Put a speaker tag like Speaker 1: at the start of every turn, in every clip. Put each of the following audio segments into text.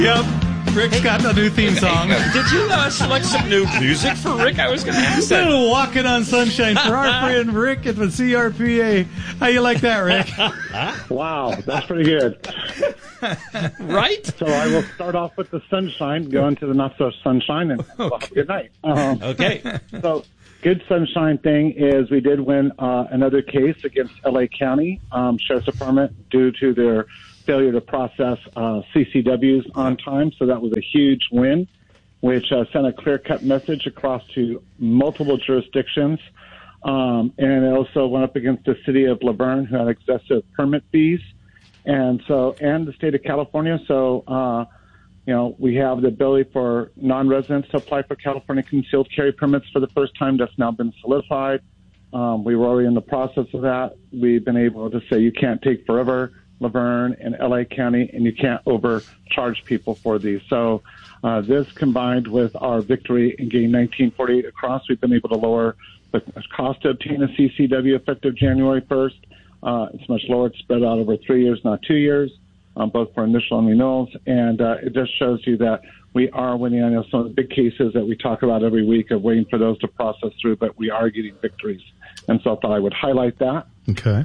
Speaker 1: Yep. Rick's got the new theme song.
Speaker 2: Did you select some new music for Rick? I was going to ask that.
Speaker 1: Walking on Sunshine for our friend Rick at the CRPA. How you like that, Rick?
Speaker 3: Wow, that's pretty good.
Speaker 2: Right?
Speaker 3: So I will start off with the sunshine, go into the not so sunshine, and well, good night.
Speaker 2: Okay.
Speaker 3: So good sunshine thing is we did win another case against L.A. County Sheriff's Department due to their failure to process CCWs on time. So that was a huge win, which sent a clear-cut message across to multiple jurisdictions. And it also went up against the city of Laverne, who had excessive permit fees, and the state of California. So, we have the ability for non-residents to apply for California concealed carry permits for the first time. That's now been solidified. We were already in the process of that. We've been able to say you can't take forever, Laverne and L.A. County, and you can't overcharge people for these. So this combined with our victory in getting 1948 across, we've been able to lower the cost to obtain a CCW effective January 1st. It's much lower. It's spread out over 3 years, not 2 years, both for initial and renewals. And it just shows you that we are winning. I know some of the big cases that we talk about every week of waiting for those to process through, but we are getting victories. And so I thought I would highlight that.
Speaker 1: Okay.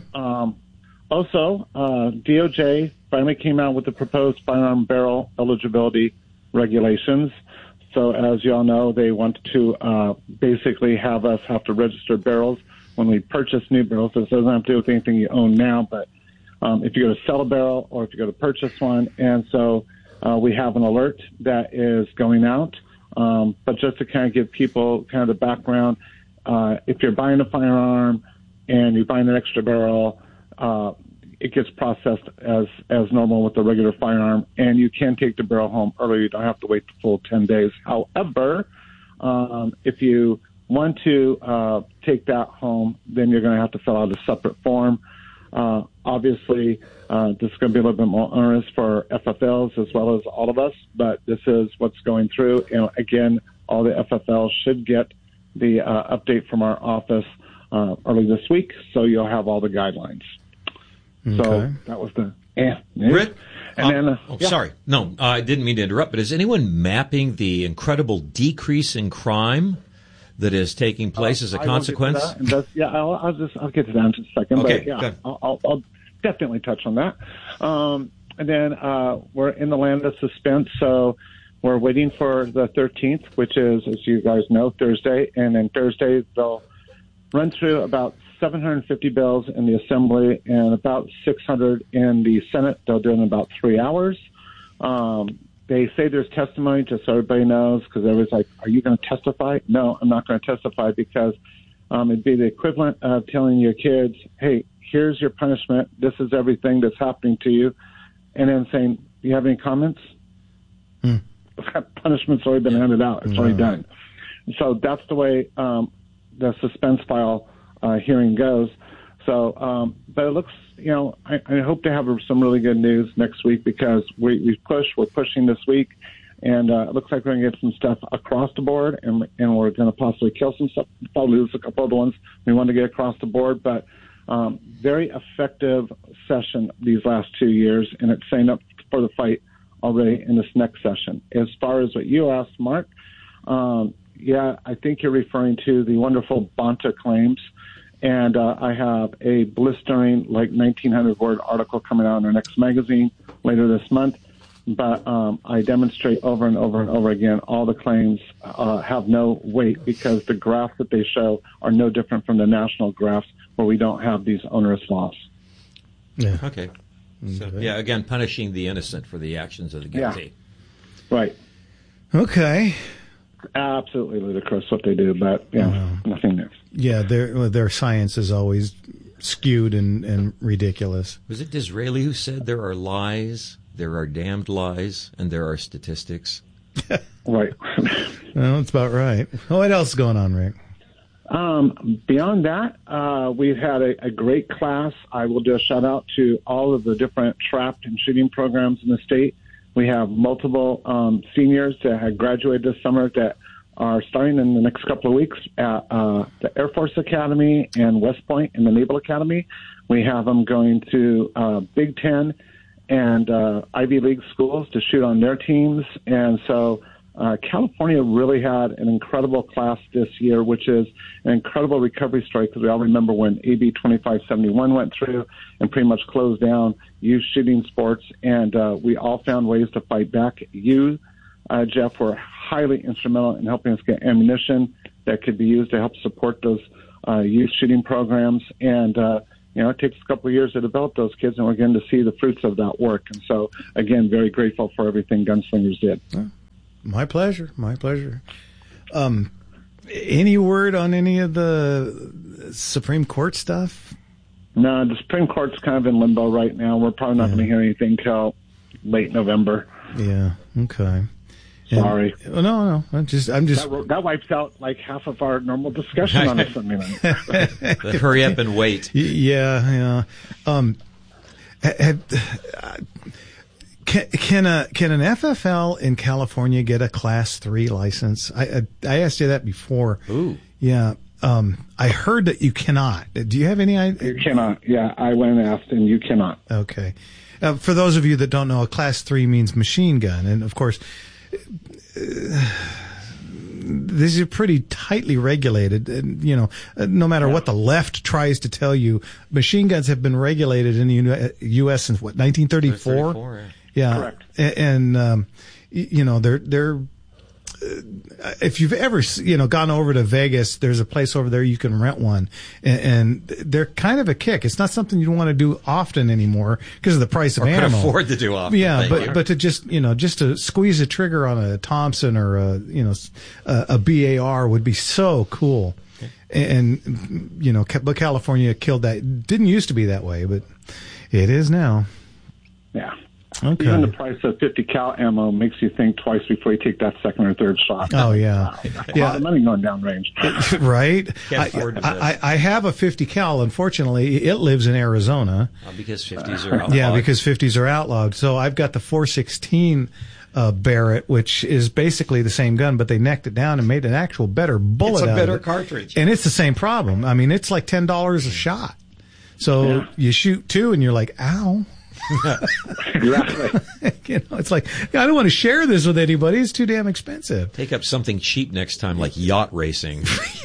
Speaker 3: Also, DOJ finally came out with the proposed firearm barrel eligibility regulations. So as you all know, they want to basically have us have to register barrels when we purchase new barrels. This doesn't have to do with anything you own now, but if you go to sell a barrel or if you go to purchase one. And so we have an alert that is going out. But just to kind of give people kind of the background, if you're buying a firearm and you're buying an extra barrel, it gets processed as normal with the regular firearm, and you can take the barrel home early. You don't have to wait the full 10 days. However, if you want to take that home, then you're going to have to fill out a separate form. Obviously, this is going to be a little bit more onerous for FFLs as well as all of us, but this is what's going through. And again, all the FFLs should get the update from our office early this week, so you'll have all the guidelines.
Speaker 1: Okay.
Speaker 3: So that was the
Speaker 2: Rick?
Speaker 3: And then,
Speaker 2: Sorry. No, I didn't mean to interrupt, but is anyone mapping the incredible decrease in crime that is taking place as a consequence?
Speaker 3: I'll get to that in just a second.
Speaker 2: Okay,
Speaker 3: but
Speaker 2: good.
Speaker 3: I'll definitely touch on that. And then we're in the land of suspense, so we're waiting for the 13th, which is, as you guys know, Thursday. And then Thursday, they'll run through about 750 bills in the Assembly and about 600 in the Senate. They'll do it in about 3 hours. They say there's testimony, just so everybody knows, because everybody's like, are you going to testify? No, I'm not going to testify, because it'd be the equivalent of telling your kids, hey, here's your punishment. This is everything that's happening to you. And then saying, do you have any comments? That punishment's already been handed out. It's already done. So that's the way the suspense file hearing goes. So, but it looks, I hope to have some really good news next week, because we're pushing this week, and it looks like we're going to get some stuff across the board, and we're going to possibly kill some stuff, probably lose a couple of the ones we want to get across the board, but very effective session these last 2 years, and it's setting up for the fight already in this next session. As far as what you asked, Mark, I think you're referring to the wonderful Bonta claims. And I have a blistering, 1,900-word article coming out in our next magazine later this month. But I demonstrate over and over and over again all the claims have no weight, because the graphs that they show are no different from the national graphs where we don't have these onerous laws.
Speaker 1: Yeah.
Speaker 2: Okay. So, again, punishing the innocent for the actions of the guilty.
Speaker 3: Yeah. Right.
Speaker 1: Okay.
Speaker 3: Absolutely ludicrous what they do, but nothing new.
Speaker 1: Yeah, their science is always skewed and ridiculous.
Speaker 2: Was it Disraeli who said there are lies, there are damned lies, and there are statistics?
Speaker 3: Right.
Speaker 1: Well, that's about right. What else is going on, Rick?
Speaker 3: Beyond that, we've had a great class. I will do a shout out to all of the different trap and shooting programs in the state. We have multiple seniors that have graduated this summer that are starting in the next couple of weeks at the Air Force Academy and West Point and the Naval Academy. We have them going to Big Ten and Ivy League schools to shoot on their teams. And so California really had an incredible class this year, which is an incredible recovery story, because we all remember when AB 2571 went through and pretty much closed down youth shooting sports, and we all found ways to fight back. You, Jeff, were highly instrumental in helping us get ammunition that could be used to help support those youth shooting programs. And it takes a couple of years to develop those kids, and we're getting to see the fruits of that work. And so, again, very grateful for everything Gunslingers did.
Speaker 1: My pleasure. Any word on any of the Supreme Court stuff?
Speaker 3: No, the Supreme Court's kind of in limbo right now. We're probably not going to hear anything till late November.
Speaker 1: Yeah. Okay.
Speaker 3: Sorry.
Speaker 1: No. I'm just.
Speaker 3: That wipes out like half of our normal discussion on this.
Speaker 2: Hurry up and wait.
Speaker 1: Yeah. Can an FFL in California get a Class 3 license? I asked you that before.
Speaker 2: Ooh.
Speaker 1: Yeah. I heard that you cannot. Do you have any idea?
Speaker 3: You cannot. Yeah, I went and asked, and you cannot.
Speaker 1: Okay. For those of you that don't know, a Class 3 means machine gun, and of course, these are pretty tightly regulated. And, no matter what the left tries to tell you, machine guns have been regulated in the U.S. since 1934? Yeah.
Speaker 3: Correct.
Speaker 1: And they're if you've ever, gone over to Vegas, there's a place over there you can rent one, and they're kind of a kick. It's not something you want to do often anymore because of the price of ammo.
Speaker 2: Can afford to do often.
Speaker 1: Yeah, but to just to squeeze a trigger on a Thompson or a BAR would be so cool. And but California killed that. It didn't used to be that way, but it is now.
Speaker 3: Yeah.
Speaker 1: Okay.
Speaker 3: Even the price of 50 cal ammo makes you think twice before you take that second or third shot.
Speaker 1: Oh yeah,
Speaker 3: a lot of money going down range.
Speaker 1: Right.
Speaker 2: Can't afford to
Speaker 1: I have a 50 cal. Unfortunately, it lives in Arizona.
Speaker 2: Because 50s are outlawed.
Speaker 1: Yeah, because 50s are outlawed. So I've got the 416 Barrett, which is basically the same gun, but they necked it down and made an actual better bullet.
Speaker 2: It's a
Speaker 1: out
Speaker 2: better
Speaker 1: of it.
Speaker 2: cartridge,
Speaker 1: and it's the same problem. I mean, it's like $10 a shot. So you shoot two, and you're like, ow.
Speaker 3: Exactly.
Speaker 1: It's like, I don't want to share this with anybody. It's too damn expensive.
Speaker 2: Take up something cheap next time, like yacht racing.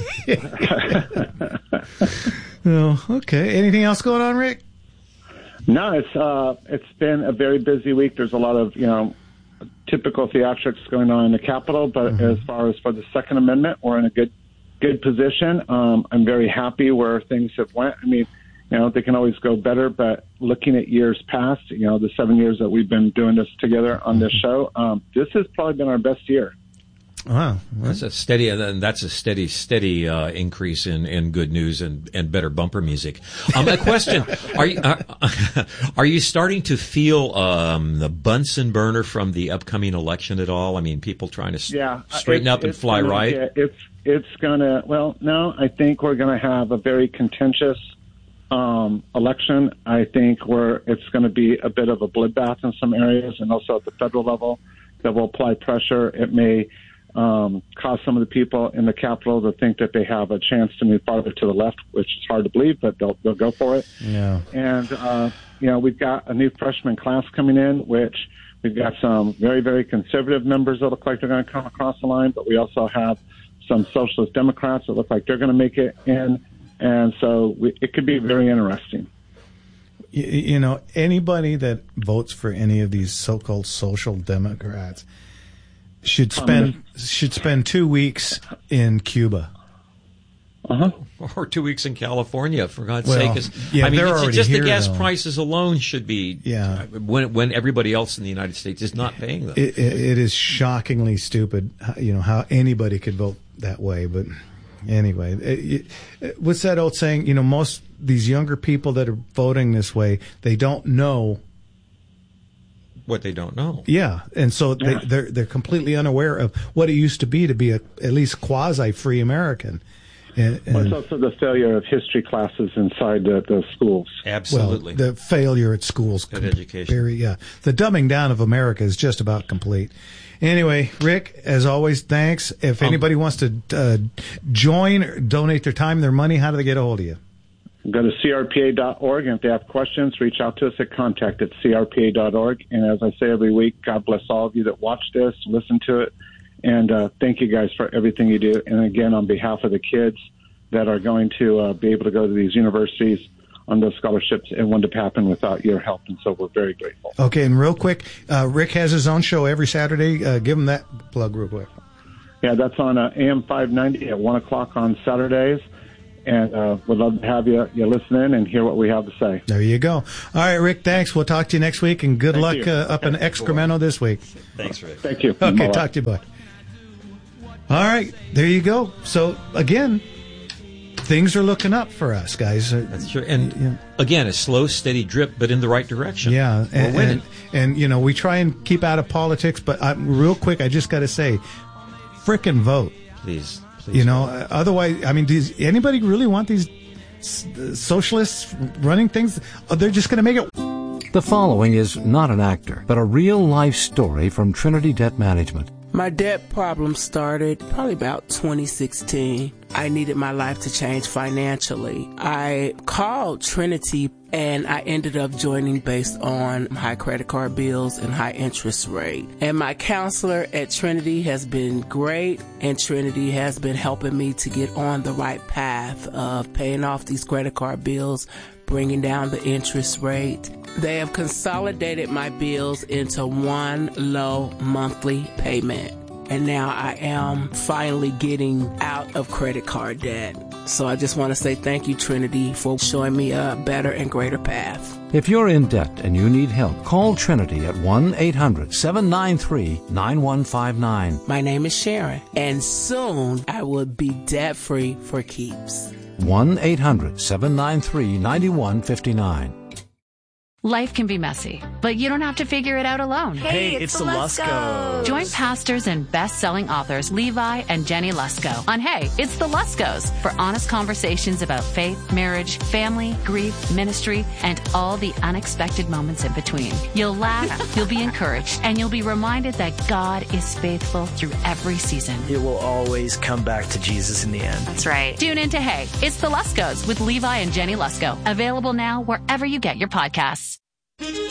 Speaker 1: Oh, okay. Anything else going on, Rick?
Speaker 3: No, it's been a very busy week. There's a lot of typical theatrics going on in the Capitol, but as far as for the Second Amendment, we're in a good position. I'm very happy where things have went. I mean, they can always go better, but looking at years past, the 7 years that we've been doing this together on this show, this has probably been our best year.
Speaker 1: Wow.
Speaker 2: That's a steady increase in good news and better bumper music. A question: Are you starting to feel the Bunsen burner from the upcoming election at all? I mean, people trying to straighten up and fly right.
Speaker 3: It's gonna. Well, no, I think we're gonna have a very contentious election. I think where it's going to be a bit of a bloodbath in some areas, and also at the federal level that will apply pressure. It may cause some of the people in the Capitol to think that they have a chance to move farther to the left, which is hard to believe, but they'll go for it.
Speaker 1: Yeah.
Speaker 3: And we've got a new freshman class coming in, which we've got some very, very conservative members that look like they're going to come across the line, but we also have some socialist Democrats that look like they're going to make it in. And so it could be very interesting.
Speaker 1: Anybody that votes for any of these so-called social democrats should spend 2 weeks in Cuba.
Speaker 2: Or 2 weeks in California, for God's
Speaker 1: Well,
Speaker 2: sake.
Speaker 1: yeah,
Speaker 2: I mean,
Speaker 1: they're
Speaker 2: it's
Speaker 1: already
Speaker 2: just
Speaker 1: here,
Speaker 2: the gas
Speaker 1: though.
Speaker 2: prices alone should be when everybody else in the United States is not paying them.
Speaker 1: It is shockingly stupid, how anybody could vote that way. But anyway, what's that old saying? Most these younger people that are voting this way, they don't know
Speaker 2: what they don't know.
Speaker 1: Yeah, and so they're completely unaware of what it used to be at least quasi-free American. And
Speaker 3: it's also the failure of history classes inside the schools.
Speaker 2: Absolutely.
Speaker 1: Well, the failure at schools.
Speaker 2: Good education.
Speaker 1: The dumbing down of America is just about complete. Anyway, Rick, as always, thanks. If anybody wants to join or donate their time, their money, how do they get a hold of you?
Speaker 3: Go to crpa.org, and if they have questions, reach out to us at contact@crpa.org. And as I say every week, God bless all of you that watch this, listen to it, and thank you guys for everything you do. And again, on behalf of the kids that are going to be able to go to these universities on those scholarships, it wouldn't have happened without your help, and so we're very grateful.
Speaker 1: Okay, and real quick, Rick has his own show every Saturday. Give him that plug real quick.
Speaker 3: Yeah, that's on AM 590 at 1 o'clock on Saturdays, and we'd love to have you listen in and hear what we have to say.
Speaker 1: There you go. All right, Rick, thanks. We'll talk to you next week, and good luck up in Excremento this week.
Speaker 2: Thanks, Rick.
Speaker 3: Thank you.
Speaker 1: Okay,
Speaker 3: Bye-bye.
Speaker 1: talk to you, bud. All right, there you go. So, again, things are looking up for us, guys.
Speaker 2: That's true. And again, a slow, steady drip, but in the right direction.
Speaker 1: Yeah.
Speaker 2: We're winning.
Speaker 1: And, you know, we try and keep out of politics, but real quick, I just got to say, frickin' vote.
Speaker 2: Please.
Speaker 1: You know, otherwise, I mean, does anybody really want these socialists running things? They're just going to make it.
Speaker 4: The following is not an actor, but a real-life story from Trinity Debt Management.
Speaker 5: My debt problem started probably about 2016. I needed my life to change financially. I called Trinity and I ended up joining based on high credit card bills and high interest rate. And my counselor at Trinity has been great, and Trinity has been helping me to get on the right path of paying off these credit card bills, bringing down the interest rate. They have consolidated my bills into one low monthly payment. And now I am finally getting out of credit card debt. So I just want to say thank you, Trinity, for showing me a better and greater path.
Speaker 4: If you're in debt and you need help, call Trinity at 1-800-793-9159.
Speaker 5: My name is Sharon, and soon I will be debt-free for keeps.
Speaker 4: 1-800-793-9159.
Speaker 6: Life can be messy, but you don't have to figure it out alone.
Speaker 7: Hey, it's the Luskos.
Speaker 6: Join pastors and best-selling authors Levi and Jenny Lusko on Hey, It's the Luskos for honest conversations about faith, marriage, family, grief, ministry, and all the unexpected moments in between. You'll laugh, you'll be encouraged, and you'll be reminded that God is faithful through every season.
Speaker 7: It will always come back to Jesus in the end.
Speaker 6: That's right. Tune in to Hey, It's the Luskos with Levi and Jenny Lusko. Available now wherever you get your podcasts.